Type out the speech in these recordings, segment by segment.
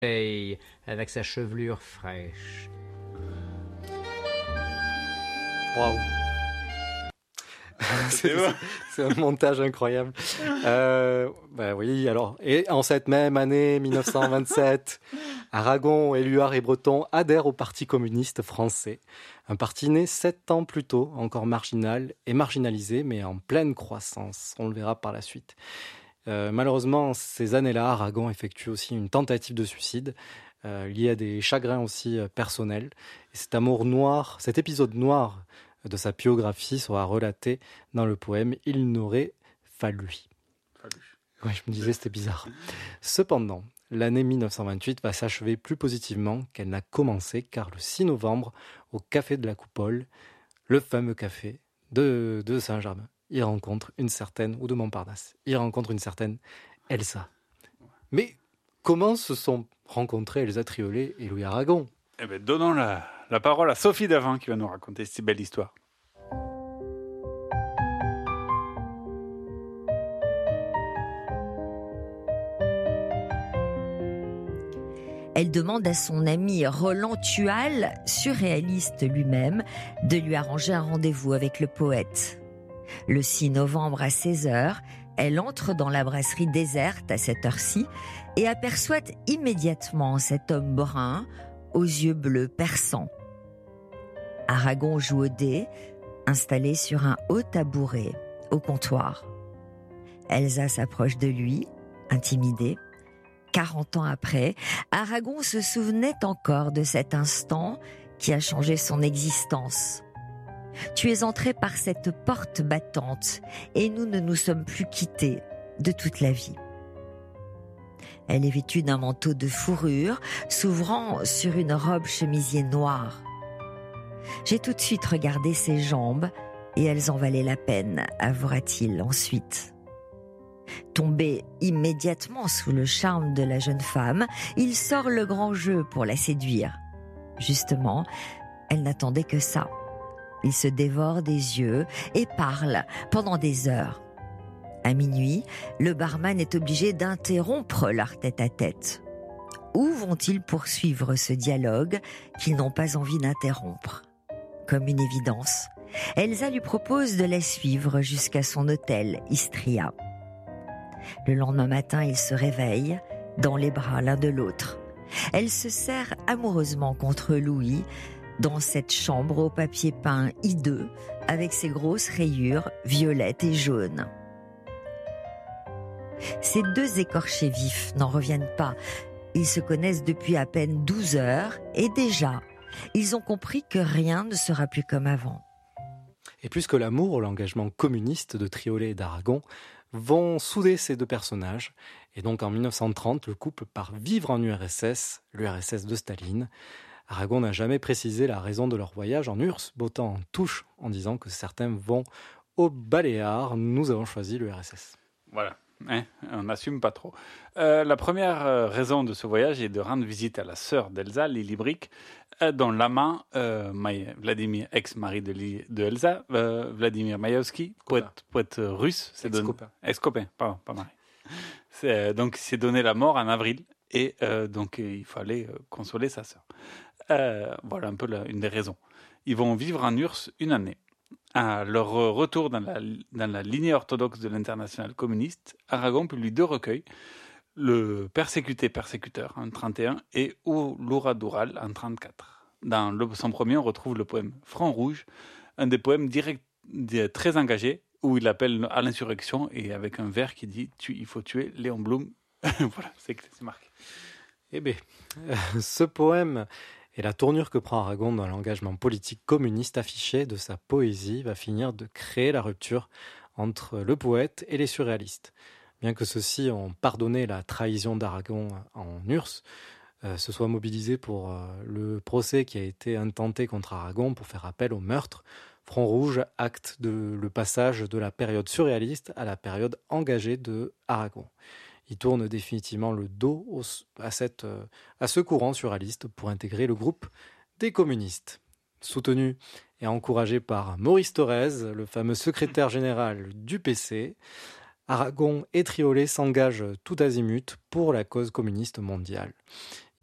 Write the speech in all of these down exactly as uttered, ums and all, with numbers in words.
soleil avec sa chevelure fraîche. Waouh. c'est, c'est, c'est un montage incroyable. Euh, bah oui, alors, et en cette même année dix-neuf cent vingt-sept, Aragon, Éluard et Breton adhèrent au Parti communiste français, un parti né sept ans plus tôt, encore marginal et marginalisé, mais en pleine croissance. On le verra par la suite. Euh, malheureusement, ces années-là, Aragon effectue aussi une tentative de suicide, euh, liée à des chagrins aussi euh, personnels. Et cet amour noir, cet épisode noir de sa biographie sera relaté dans le poème « Il n'aurait fallu ». Ouais, je me disais, c'était bizarre. Cependant, l'année dix-neuf cent vingt-huit va s'achever plus positivement qu'elle n'a commencé, car le six novembre, au Café de la Coupole, le fameux café de, de Saint-Germain, il rencontre une certaine, ou de Montparnasse, il rencontre une certaine Elsa. Mais comment se sont rencontrés Elsa Triolet et Louis Aragon ? Eh bien, donnons la, la parole à Sophie Davant qui va nous raconter cette belle histoire. Elle demande à son ami Roland Tual, surréaliste lui-même, de lui arranger un rendez-vous avec le poète. Le six novembre à seize heures, elle entre dans la brasserie déserte à cette heure-ci et aperçoit immédiatement cet homme brun aux yeux bleus perçants. Aragon joue au dé, installé sur un haut tabouret au comptoir. Elsa s'approche de lui, intimidée. Quarante ans après, Aragon se souvenait encore de cet instant qui a changé son existence. Tu es entré par cette porte battante et nous ne nous sommes plus quittés de toute la vie. Elle est vêtue d'un manteau de fourrure s'ouvrant sur une robe chemisier noire. J'ai tout de suite regardé ses jambes et elles en valaient la peine, avouera-t-il ensuite. Tombé immédiatement sous le charme de la jeune femme, il sort le grand jeu pour la séduire. Justement, elle n'attendait que ça. Il se dévore des yeux et parle pendant des heures. À minuit, le barman est obligé d'interrompre leur tête-à-tête. Où vont-ils poursuivre ce dialogue qu'ils n'ont pas envie d'interrompre ? Comme une évidence, Elsa lui propose de la suivre jusqu'à son hôtel, Istria. Le lendemain matin, ils se réveillent dans les bras l'un de l'autre. Elle se serre amoureusement contre Louis dans cette chambre au papier peint hideux avec ses grosses rayures violettes et jaunes. Ces deux écorchés vifs n'en reviennent pas. Ils se connaissent depuis à peine douze heures et déjà, ils ont compris que rien ne sera plus comme avant. Et plus que l'amour, l'engagement communiste de Triolet et d'Aragon vont souder ces deux personnages. Et donc en dix-neuf cent trente, le couple part vivre en U R S S, l'U R S S de Staline. Aragon n'a jamais précisé la raison de leur voyage en U R S S, bottant en touche en disant que certains vont aux Baléares. Nous avons choisi l'U R S S. Voilà, hein, on n'assume pas trop. Euh, la première raison de ce voyage est de rendre visite à la sœur d'Elsa, Lily Brick, euh, dont l'amant, euh, Vladimir, ex-mari de, Li, de Elsa, euh, Vladimir Maïovski, poète, poète russe, c'est ex-copain. Don... ex-copain, pardon, pas mari. C'est, donc, il s'est donné la mort en avril, et euh, donc il fallait euh, consoler sa sœur. Euh, voilà un peu la, une des raisons. Ils vont vivre en U R S S une année. À leur retour dans la, dans la lignée orthodoxe de l'Internationale communiste, Aragon publie deux recueils, Le persécuté persécuteur en trente et un et Loura Doural en trente-quatre. Dans le, son premier, on retrouve le poème Front Rouge, un des poèmes direct, très engagés, où il appelle à l'insurrection et avec un vers qui dit « il faut tuer Léon Blum ». Voilà, c'est, c'est marqué. Eh bien, euh, ce poème et la tournure que prend Aragon dans l'engagement politique communiste affiché de sa poésie va finir de créer la rupture entre le poète et les surréalistes. Bien que ceux-ci ont pardonné la trahison d'Aragon en U R S S, euh, se soient mobilisés pour euh, le procès qui a été intenté contre Aragon pour faire appel au meurtre, Front Rouge acte de, le passage de la période surréaliste à la période engagée de Aragon. Il tourne définitivement le dos au, à, cette, à ce courant surréaliste pour intégrer le groupe des communistes. Soutenu et encouragé par Maurice Thorez, le fameux secrétaire général du P C, Aragon et Triolet s'engagent tout azimut pour la cause communiste mondiale.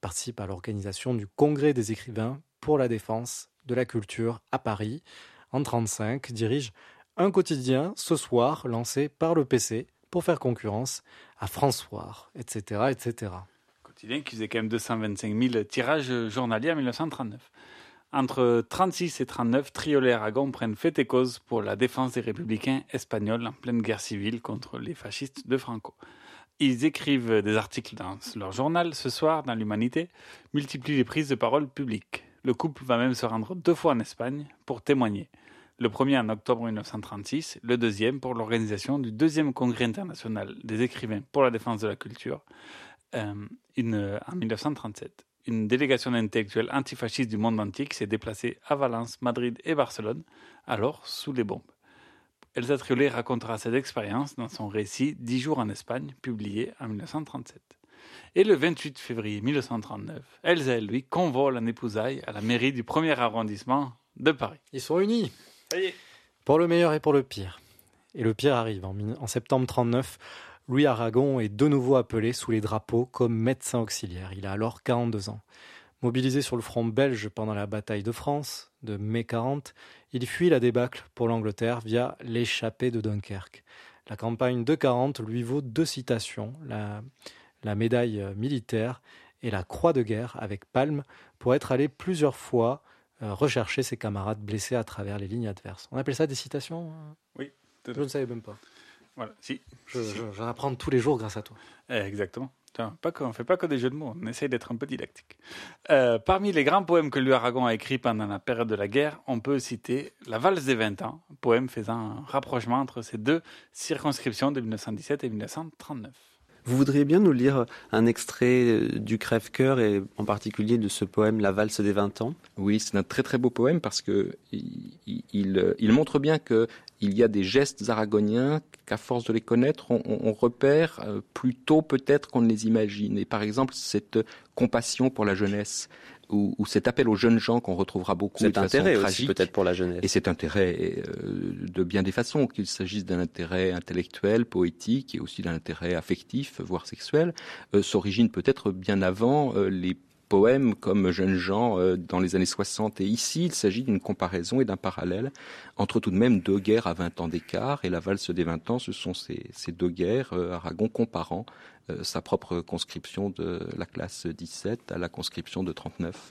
participe à l'organisation du Congrès des écrivains pour la défense de la culture à Paris. En trente-cinq, dirige un quotidien, Ce Soir, lancé par le P C pour faire concurrence à François, et cetera, et cetera. Quotidien qui faisait quand même deux cent vingt-cinq mille tirages journaliers en dix-neuf cent trente-neuf. Entre trente-six et trente-neuf, Triolet et Aragon prennent fait et cause pour la défense des républicains espagnols en pleine guerre civile contre les fascistes de Franco. Ils écrivent des articles dans leur journal, Ce Soir, dans l'Humanité, multiplient les prises de parole publiques. Le couple va même se rendre deux fois en Espagne pour témoigner. Le premier en octobre dix-neuf cent trente-six, le deuxième pour l'organisation du deuxième congrès international des écrivains pour la défense de la culture euh, une, en dix-neuf cent trente-sept. Une délégation d'intellectuels antifascistes du monde entier qui s'est déplacée à Valence, Madrid et Barcelone, alors sous les bombes. Elsa Triolet racontera cette expérience dans son récit « Dix jours en Espagne », publié en dix-neuf cent trente-sept. Et le vingt-huit février dix-neuf cent trente-neuf, Elsa et lui convolent en épousailles à la mairie du premier arrondissement de Paris. Ils sont unis. Ça y est. Pour le meilleur et pour le pire. Et le pire arrive. En, en septembre trente-neuf, Louis Aragon est de nouveau appelé sous les drapeaux comme médecin auxiliaire. Il a alors quarante-deux ans. Mobilisé sur le front belge pendant la bataille de France de mai quarante, il fuit la débâcle pour l'Angleterre via l'échappée de Dunkerque. La campagne de quarante lui vaut deux citations, la, la médaille militaire et la croix de guerre avec palme, pour être allé plusieurs fois euh, rechercher ses camarades blessés à travers les lignes adverses. On appelle ça des citations ? Oui. Je ne savais même pas. Voilà, si. Je, je, j'en apprends tous les jours grâce à toi. Eh, exactement. Pas que, on ne fait pas que des jeux de mots, on essaye d'être un peu didactique. Euh, parmi les grands poèmes que Louis Aragon a écrits pendant la période de la guerre, on peut citer La valse des vingt ans, poème faisant un rapprochement entre ces deux circonscriptions de dix-neuf cent dix-sept et dix-neuf cent trente-neuf. Vous voudriez bien nous lire un extrait du Crève-cœur et en particulier de ce poème La valse des vingt ans ? Oui, c'est un très très beau poème parce que il, il, il montre bien que il y a des gestes aragoniens qu'à force de les connaître, on, on repère plus tôt peut-être qu'on ne les imagine. Et par exemple, cette compassion pour la jeunesse, ou, ou cet appel aux jeunes gens qu'on retrouvera beaucoup cet de façon intérêt tragique, aussi peut-être pour la jeunesse. Et cet intérêt euh, de bien des façons, qu'il s'agisse d'un intérêt intellectuel, poétique, et aussi d'un intérêt affectif, voire sexuel, euh, s'origine peut-être bien avant euh, les poèmes comme Jeunes gens euh, dans les années soixante. Et ici, il s'agit d'une comparaison et d'un parallèle entre tout de même deux guerres à vingt ans d'écart. Et la valse des vingt ans, ce sont ces, ces deux guerres, euh, Aragon comparant euh, sa propre conscription de la classe dix-sept à la conscription de trente-neuf.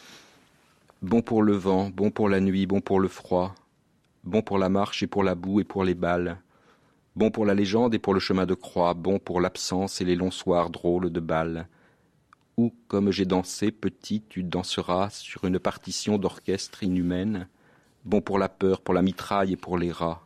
Bon pour le vent, bon pour la nuit, bon pour le froid, bon pour la marche et pour la boue et pour les balles, bon pour la légende et pour le chemin de croix, bon pour l'absence et les longs soirs drôles de bal. Où, comme j'ai dansé, petit, tu danseras sur une partition d'orchestre inhumaine, bon pour la peur, pour la mitraille et pour les rats,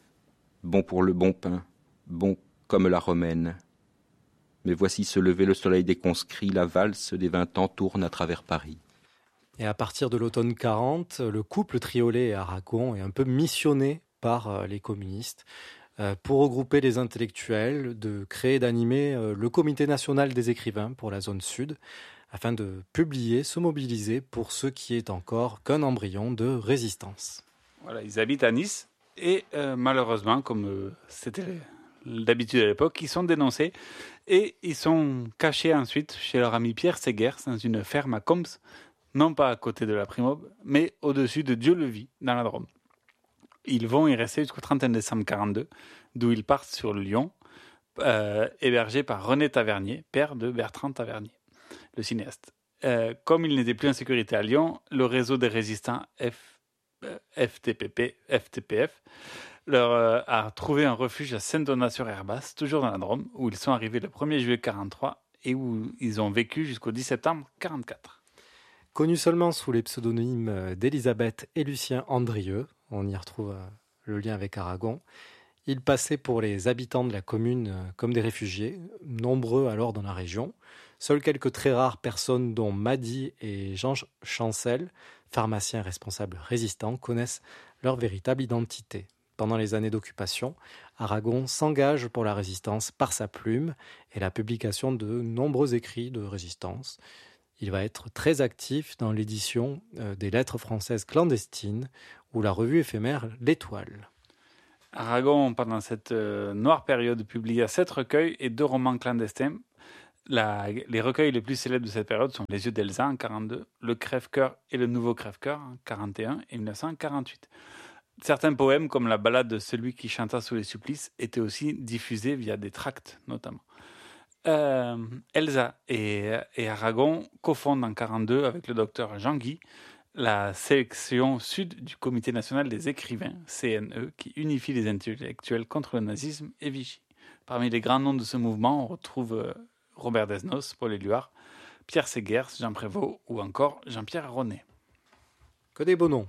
bon pour le bon pain, bon comme la romaine. Mais voici se lever le soleil des conscrits, la valse des vingt ans tourne à travers Paris. Et à partir de l'automne quarante, le couple Triolet et Aragon est un peu missionné par les communistes pour regrouper les intellectuels, de créer, d'animer le Comité national des écrivains pour la zone sud, afin de publier, se mobiliser pour ce qui est encore qu'un embryon de résistance. Voilà, ils habitent à Nice et euh, malheureusement, comme euh, c'était d'habitude à l'époque, ils sont dénoncés et ils sont cachés ensuite chez leur ami Pierre Séguers dans une ferme à Combes, non pas à côté de la Primaube, mais au-dessus de Dieu-le-Vit, dans la Drôme. Ils vont y rester jusqu'au trente et un décembre quarante-deux, d'où ils partent sur Lyon, euh, hébergés par René Tavernier, père de Bertrand Tavernier, le cinéaste. Euh, comme ils n'étaient plus en sécurité à Lyon, le réseau des résistants F, euh, F T P P, F T P F leur euh, a trouvé un refuge à Saint-Donat-sur-Herbas, toujours dans la Drôme, où ils sont arrivés le premier juillet quarante-trois et où ils ont vécu jusqu'au dix septembre quarante-quatre. Connus seulement sous les pseudonymes d'Élisabeth et Lucien Andrieux, on y retrouve le lien avec Aragon, ils passaient pour les habitants de la commune comme des réfugiés, nombreux alors dans la région. Seules quelques très rares personnes, dont Madi et Jean Chancel, pharmaciens responsables résistants, connaissent leur véritable identité. Pendant les années d'occupation, Aragon s'engage pour la résistance par sa plume et la publication de nombreux écrits de résistance. Il va être très actif dans l'édition des lettres françaises clandestines ou la revue éphémère L'Étoile. Aragon, pendant cette euh, noire période, publia sept recueils et deux romans clandestins. La, les recueils les plus célèbres de cette période sont Les yeux d'Elsa en quarante-deux, Le Crève-cœur et le Nouveau Crève-cœur en quarante et un et mille neuf cent quarante-huit. Certains poèmes, comme la ballade de Celui qui chanta sous les supplices, étaient aussi diffusés via des tracts, notamment. Euh, Elsa et, et Aragon cofondent en quarante-deux avec le docteur Jean Guy la section sud du Comité national des écrivains, C N E, qui unifie les intellectuels contre le nazisme et Vichy. Parmi les grands noms de ce mouvement, on retrouve Robert Desnos, Paul Éluard, Pierre Segers, Jean Prévost ou encore Jean-Pierre Ronet. Que des beaux noms.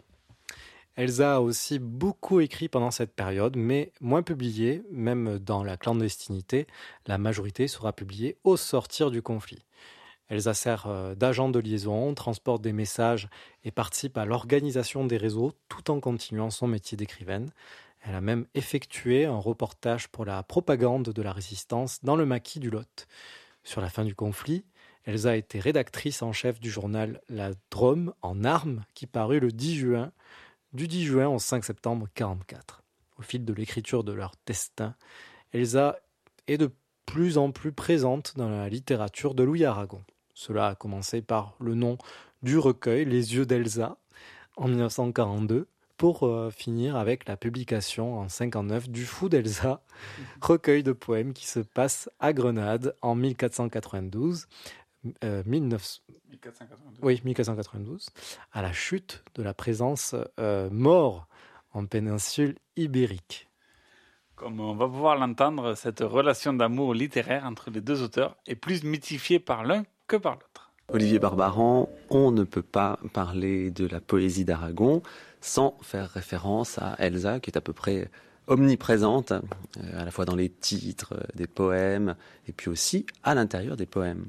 Elsa a aussi beaucoup écrit pendant cette période, mais moins publié, même dans la clandestinité. La majorité sera publiée au sortir du conflit. Elsa sert d'agent de liaison, transporte des messages et participe à l'organisation des réseaux tout en continuant son métier d'écrivaine. Elle a même effectué un reportage pour la propagande de la résistance dans le maquis du Lot. Sur la fin du conflit, Elsa a été rédactrice en chef du journal La Drôme en armes qui parut le dix juin, du dix juin au cinq septembre mille neuf cent quarante-quatre. Au fil de l'écriture de leur destin, Elsa est de plus en plus présente dans la littérature de Louis Aragon. Cela a commencé par le nom du recueil Les yeux d'Elsa en mille neuf cent quarante-deux, pour euh, finir avec la publication en mille neuf cent cinquante-neuf du Fou d'Elsa, recueil de poèmes qui se passe à Grenade en mille quatre cent quatre-vingt-douze, euh, dix-neuf cents... mille quatre cent quatre-vingt-douze. Oui, mille quatre cent quatre-vingt-douze, à la chute de la présence euh, mort en péninsule ibérique. Comme on va pouvoir l'entendre, cette relation d'amour littéraire entre les deux auteurs est plus mythifiée par l'un que par l'autre. Olivier Barbaran, on ne peut pas parler de la poésie d'Aragon sans faire référence à Elsa, qui est à peu près omniprésente, euh, à la fois dans les titres euh, des poèmes, et puis aussi à l'intérieur des poèmes.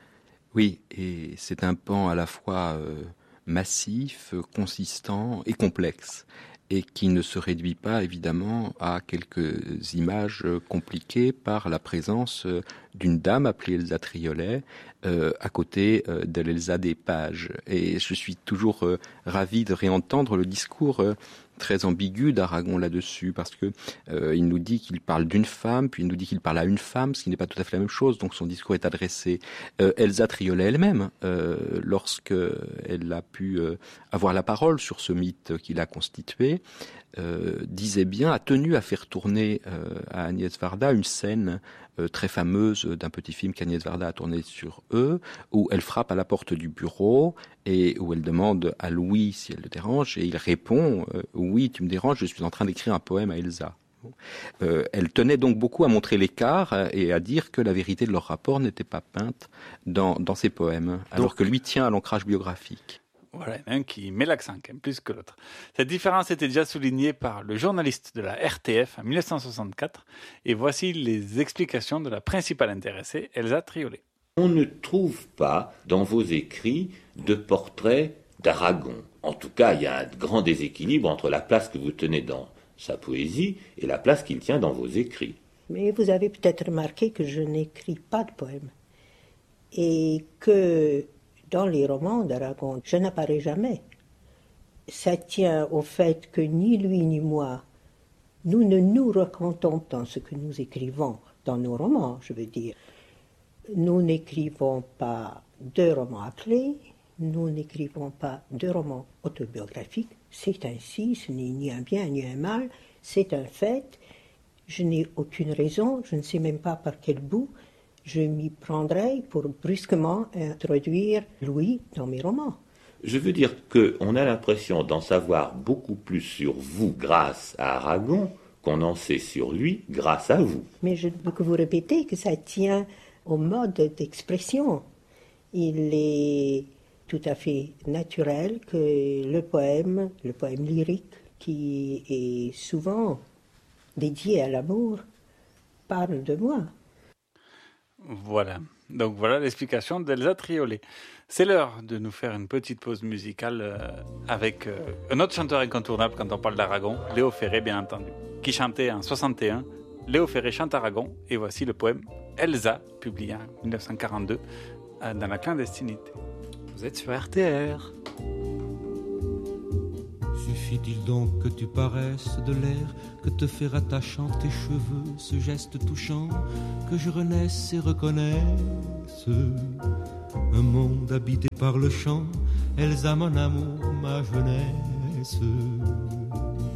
Oui, et c'est un pan à la fois euh, massif, consistant et complexe, et qui ne se réduit pas évidemment à quelques images compliquées par la présence d'une dame appelée Elsa Triolet euh, à côté euh, de l'Elsa des Pages. Et je suis toujours euh, ravi de réentendre le discours euh, très ambigu d'Aragon là-dessus, parce que euh, il nous dit qu'il parle d'une femme, puis il nous dit qu'il parle à une femme, ce qui n'est pas tout à fait la même chose. Donc son discours est adressé euh, Elsa Triolet elle-même, euh, lorsque elle a pu euh, avoir la parole sur ce mythe qu'il a constitué, euh, disait bien, a tenu à faire tourner euh, à Agnès Varda une scène euh, très fameuse d'un petit film qu'Agnès Varda a tourné sur eux, où elle frappe à la porte du bureau et où elle demande à Louis si elle le dérange, et il répond euh, « Oui, tu me déranges, je suis en train d'écrire un poème à Elsa ». Euh, elle tenait donc beaucoup à montrer l'écart et à dire que la vérité de leur rapport n'était pas peinte dans, dans ses poèmes, alors donc, que lui tient à l'ancrage biographique. Voilà, il y en a un qui met l'accent quand même plus que l'autre. Cette différence était déjà soulignée par le journaliste de la R T F en mille neuf cent soixante-quatre, et voici les explications de la principale intéressée, Elsa Triolet. On ne trouve pas dans vos écrits de portrait d'Aragon. En tout cas, il y a un grand déséquilibre entre la place que vous tenez dans sa poésie et la place qu'il tient dans vos écrits. Mais vous avez peut-être remarqué que je n'écris pas de poèmes et que dans les romans d'Aragon, je n'apparais jamais. Ça tient au fait que ni lui ni moi, nous ne nous racontons dans ce que nous écrivons, dans nos romans, je veux dire. Nous n'écrivons pas de romans à clé, nous n'écrivons pas de romans autobiographiques. C'est ainsi, ce n'est ni un bien ni un mal, c'est un fait. Je n'ai aucune raison, je ne sais même pas par quel bout je m'y prendrai pour brusquement introduire Louis dans mes romans. Je veux dire qu'on a l'impression d'en savoir beaucoup plus sur vous grâce à Aragon qu'on en sait sur lui grâce à vous. Mais je veux que vous répétez que ça tient au mode d'expression. Il est tout à fait naturel que le poème, le poème lyrique, qui est souvent dédié à l'amour, parle de moi. Voilà, donc voilà l'explication d'Elsa Triolet. C'est l'heure de nous faire une petite pause musicale euh, avec euh, un autre chanteur incontournable quand on parle d'Aragon, Léo Ferré bien entendu, qui chantait en soixante et un. Léo Ferré chante Aragon, et voici le poème Elsa, publié en mille neuf cent quarante-deux euh, dans la clandestinité. Vous êtes sur R T R. Suffit Suffit-il donc que tu paraisses de l'air que te fait rattachant tes cheveux, ce geste touchant, que je renaisse et reconnaisse un monde habité par le chant, Elsa mon amour, ma jeunesse.